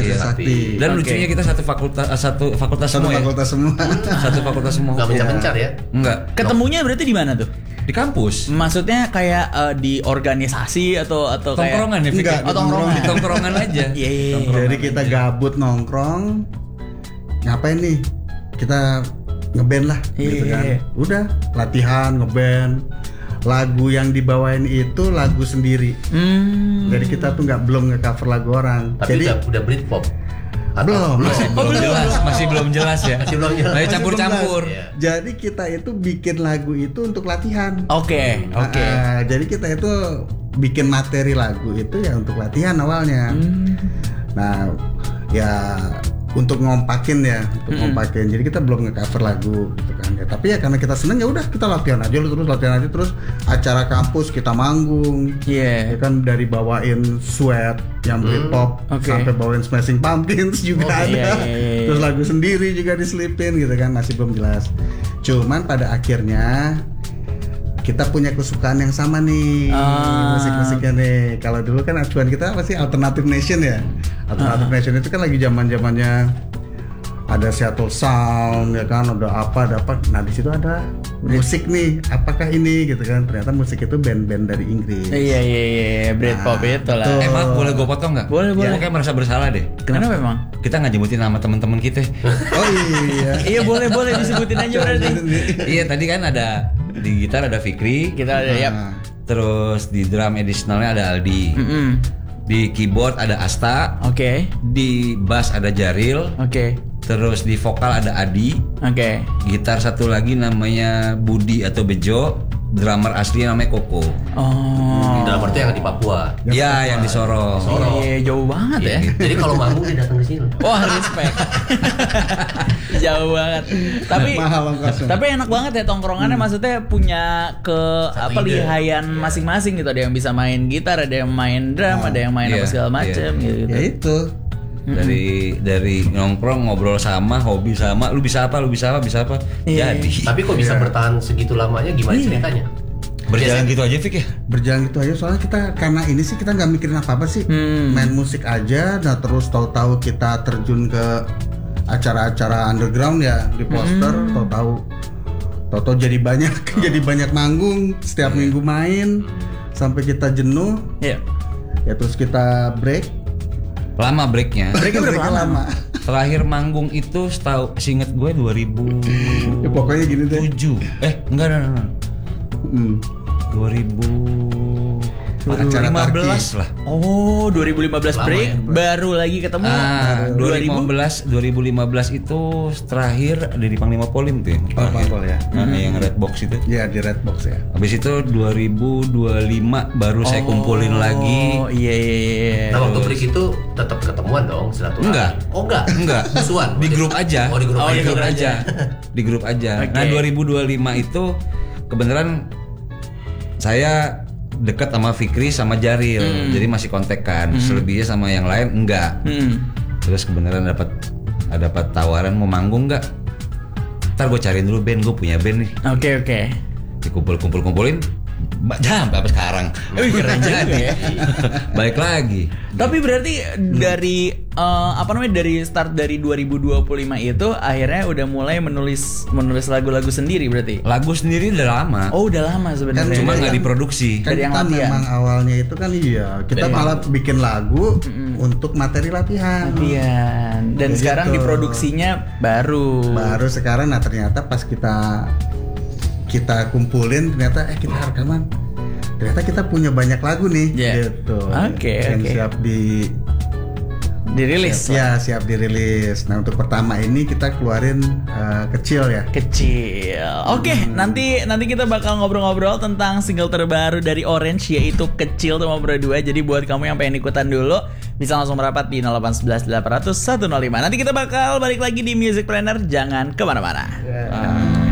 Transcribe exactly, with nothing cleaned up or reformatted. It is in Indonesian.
Iya. Sakti. Dan Oke. lucunya kita satu fakultas satu fakultas Satu semua ya. fakultas semua. Satu fakultas semua. Nggak mencar-mencar ya? Enggak. Ketemunya berarti di mana tuh? Di kampus. Maksudnya kayak eh, di organisasi atau atau kayak Tongkrongan ya, Fik? Enggak, Oh, tongkrongan. Di tongkrongan aja. Iya, iya, iya. Jadi kita gabut nongkrong, ngapain nih? Kita ngeband lah, gitu Iya. kan. Udah latihan ngeband. Lagu yang dibawain itu lagu sendiri. Hmm. Jadi kita tuh nggak belum nge-cover lagu orang. Tapi Jadi udah udah Britpop. belum. Masih Oh, belum belum, jelas, belum. masih belum jelas ya. Masih belum jelas. Masih Masih campur-campur. belum Iya. Jadi kita itu bikin lagu itu untuk latihan. Oke, oke. Ah, jadi kita itu bikin materi lagu itu ya untuk latihan awalnya. Hmm. Nah, ya untuk ngompakin ya, untuk Mm-mm. ngompakin. Jadi kita belum nge-cover lagu gitu kan. Ya, tapi ya karena kita seneng ya udah kita latihan aja lu terus latihan aja terus acara kampus kita manggung. Iya. Ya kan dari bawain Sweat yang Britpop Oke. sampai bawain Smashing Pumpkins juga Oh, ada. iya, iya, iya. Terus lagu sendiri juga diselipin gitu kan, masih belum jelas. Cuman pada akhirnya kita punya kesukaan yang sama nih, Ah. musik-musiknya nih. Kalau dulu kan acuan kita apa sih, Alternative Nation ya. Alternative Nation itu kan lagi zaman-zamannya ada Seattle Sound ya kan, ada apa, ada apa. Nah di situ ada musik nih. Apakah ini gitu kan? Ternyata musik itu band-band dari Inggris. Iya, iya, iya, Britpop Nah, itu lah. betul. Eh maaf, boleh gue potong nggak? Boleh, boleh. Gue kayak merasa bersalah deh. Kenapa memang? Kita nggak nyebutin nama teman-teman kita. Oh iya. Iya, boleh, boleh disebutin aja berarti. Iya tadi kan ada di gitar ada Fikri, Kita ada ya. Nah, terus di drum additionalnya ada Aldi, Mm-mm. di keyboard ada Asta, Oke, di bass ada Jaril, oke, terus di vokal ada Adi, oke. gitar satu lagi namanya Budi atau Bejo, drummer asli namanya Koko. Oh. Dalam arti yang di Papua. Ya yang di Sorong. Sorong. Iya, jauh banget ya. Jadi kalau manggung dia datang ke sini. Wah, respect. Jauh banget. Tapi mahal ongkosnya. tapi enak banget ya tongkrongannya, maksudnya punya ke Satu apa ide. lihayan masing-masing gitu. Ada yang bisa main gitar, ada yang main drum, ada yang main iya, apa segala macem iya. gitu. ya itu. Dari dari nongkrong ngobrol sama, hobi sama, lu bisa apa, lu bisa apa, bisa apa. Iya. Jadi Tapi kok bisa Iya. bertahan segitu lamanya gimana Iya. ceritanya? berjalan gitu aja Fik ya. Berjalan gitu aja soalnya kita karena ini sih kita nggak mikirin apa-apa sih, Hmm. main musik aja. Nah terus tahu-tahu kita terjun ke acara-acara underground ya di poster, Hmm. tahu-tahu tahu-tahu jadi banyak jadi banyak manggung setiap minggu main sampai kita jenuh Iya. ya terus kita break. Lama breaknya. Breaknya berapa Breaknya lama? Terakhir manggung itu setahu seinget gue dua ribu Ya, pokoknya gini deh. tujuh. Eh enggak enggak enggak. Hmm. dua ribu Acara lima belas lah. Oh, dua ribu lima belas Lama break, ya, baru lagi ketemu. Ah, dua ribu lima belas dua ribu lima belas itu terakhir ada di Panglima Polim tuh ya. Oh, Panpol ya. Nah, yang Red Box itu. Ya di Red Box ya. Habis itu dua ribu dua puluh lima baru saya kumpulin lagi. Oh, iya iya iya. Nah waktu break itu tetap ketemuan dong silaturahmi. Enggak. Oh enggak. Enggak. Musuhan. Di grup aja. Oh di grup Oh, aja. di grup aja. Di grup aja. Oke. Nah, dua ribu dua puluh lima itu kebenaran saya dekat sama Fikri sama Jaril. Hmm. Jadi masih kontekan. Selebihnya sama yang lain enggak. Hmm. Terus kebenaran dapat dapat tawaran mau manggung enggak? Ntar gue cariin dulu band, gue punya band nih. Oke oke. Dikumpul-kumpul-kumpulin Mbak Jam apa sekarang? Wih, keren juga ya. Balik lagi. Tapi berarti dari eh, apa namanya dari start dari dua ribu dua puluh lima itu akhirnya udah mulai menulis menulis lagu-lagu sendiri berarti. Lagu sendiri udah lama. Oh, udah lama sebenarnya. Cuma Kan- nggak diproduksi. Kan Dari yang kita latihan. memang awalnya itu kan iya kita Dari malah bikin lagu untuk materi latihan. Latihan. Dan Kayak sekarang gitu. diproduksinya baru. Baru sekarang nah ternyata pas kita kita kumpulin ternyata eh kita rekaman. Ternyata kita punya banyak lagu nih Iya. gitu. Oke, yang oke. siap di Dirilis. siap, ya siap dirilis. Nah, untuk pertama ini kita keluarin eh, kecil ya. Kecil. Oke, nanti nanti kita bakal ngobrol-ngobrol tentang single terbaru dari Orange yaitu Kecil sama berdua. Jadi buat kamu yang pengen ikutan dulu bisa langsung merapat di nol delapan satu satu delapan nol nol satu nol lima. Nanti kita bakal balik lagi di Music Planner. Jangan kemana-mana. Ya.